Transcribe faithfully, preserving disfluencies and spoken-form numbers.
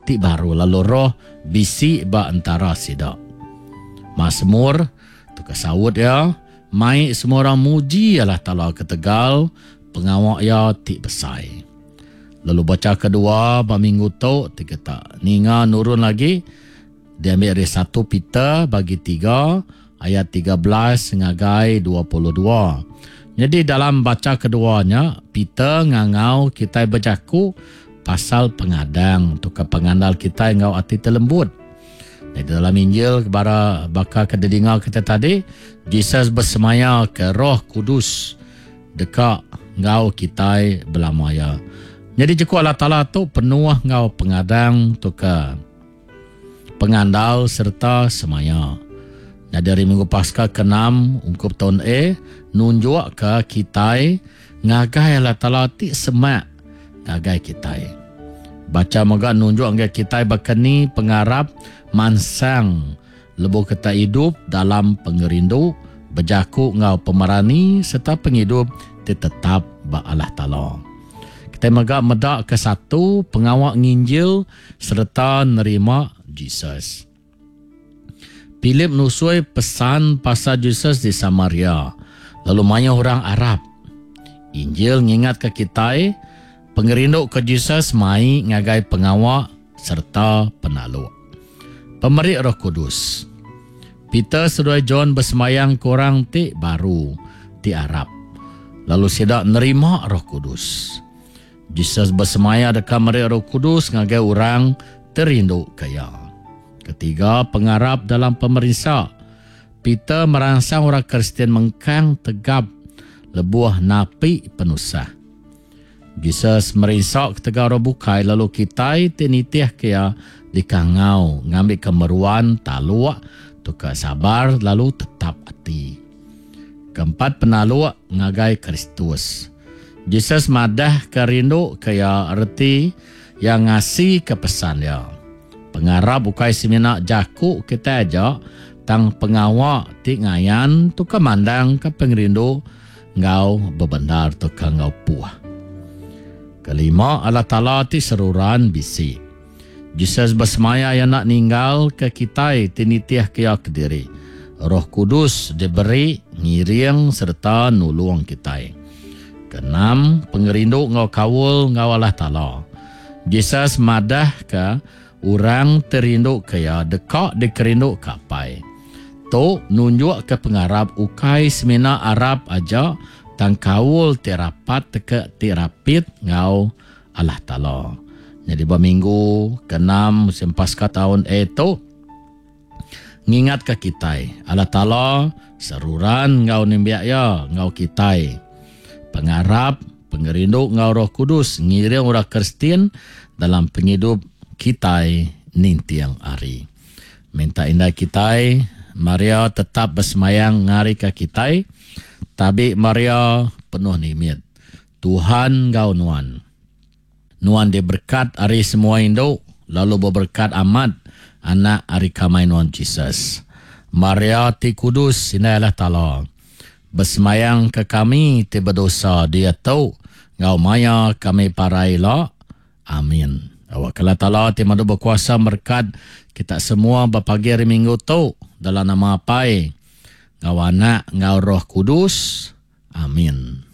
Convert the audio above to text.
ti baru lalu roh bisi ba antara sidak. Mazmur tu kesawut ya, mai semua orang muji Allah Ta'ala ke Tegal, pengawak ya ti besai. Lalu baca kedua ba minggu tu tiga tak. Ninga nurun lagi dia ambil dari satu Peter bagi tiga ayat tiga belas ngagai dua puluh dua. Jadi dalam baca keduanya Peter ngangau kita berjaku pasal pengadang tu ke pengandal kita ngau hati terlembut. Jadi dalam Injil kepada bakal kita dengar kita tadi, Jesus bersemaya ke Roh Kudus dekat ngau kita belamaya. Jadi jika Allah Ta'ala tu penuh ngau pengadang tu ke pengandal serta semaya. Jadi dari minggu Paskah keenam ungkup tahun A nunjuk ke kita ngagai Allah Ta'ala ti semak ngagai kita. Baca moga nunjuk ngagai kita bakani pengarap mansang lebu kita hidup dalam pengerindu berjaku ngau pemerani serta penghidup tetap ba Allah Ta'ala. Kita moga medak ke satu pengawak nginjil serta nerima Jesus. Philip nusui pesan pasal Jesus di Samaria. Lalu banyak orang Arab. Injil ngingat ke kita pengerinduk ke Jesus mai ngagai pengawak serta penalu. Pemberi Roh Kudus. Peter sedoi John bersemayang korang ti baru ti Arab. Lalu sidak nerima Roh Kudus. Jesus bersemaya dekat meri Roh Kudus ngagai orang terinduk kaya. Ketiga, pengarap dalam pemerintah. Peter merangsang orang Kristian mengkang tegap lebuah napi penusah. Jesus merisak ketegak orang bukai lalu kita tinitih kaya dikangau ngambil kemeruan taluak tukar sabar lalu tetap hati. Keempat, penaluak ngagai Kristus. Jesus madah kerindu kaya erti yang ngasih kepesan dia. Pengarap bukai semina jaku kita aja tang pengawak ti ngayan tu kemandang ke pengerindu ngau bebendar tu ke ngau puah. Kelima, Allah Ta'ala ti seruran bisi. Jesus bersemaya yang nak ninggal ke kita tinitiah kaya kediri. Roh Kudus diberi ngiring serta nulung kita. Keenam, pengerindu ngau kawul ngau Allah Ta'ala. Jesus madah ke orang terindu kaya dekat dikerindu kapai. Tu nunjuk ke pengarap ukai semina Arab aja tang kawul terapat ke terapit ngau Allah Ta'ala. Jadi berminggu keenam musim Paskah tahun itu ngingat ke kita Allah Ta'ala seruran ngau nimbiak ya ngau kita. Pengarap pengerindu ngau Roh Kudus ngiring orang Kristian dalam penghidup kita nintiang hari. Minta indah kita, Maria tetap bersemayang ngari ke kita, tapi Maria penuh nimit. Tuhan ngau nuan. Nuan diberkat hari semua Indo, lalu berberkat amat anak hari kamai nuan Jesus. Maria ti kudus indah Allah Ta'ala. Bersemayang ke kami ti berdosa dia tahu ngau maya kami parai la. Amin. Awak Allah Ta'ala ti madu berkuasa berkat kita semua berpagi hari minggu tu dalam nama apa? Ngau anak ngau Roh Kudus. Amin.